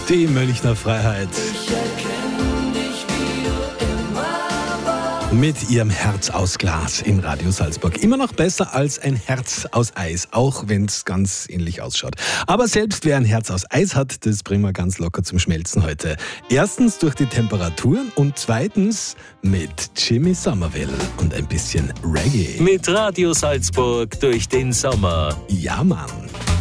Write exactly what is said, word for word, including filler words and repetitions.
Die Münchner Freiheit. Mit ihrem Herz aus Glas in Radio Salzburg. Immer noch besser als ein Herz aus Eis, auch wenn es ganz ähnlich ausschaut. Aber selbst wer ein Herz aus Eis hat, das bringen wir ganz locker zum Schmelzen heute. Erstens durch die Temperaturen und zweitens mit Jimmy Somerville und ein bisschen Reggae. Mit Radio Salzburg durch den Sommer. Ja, Mann.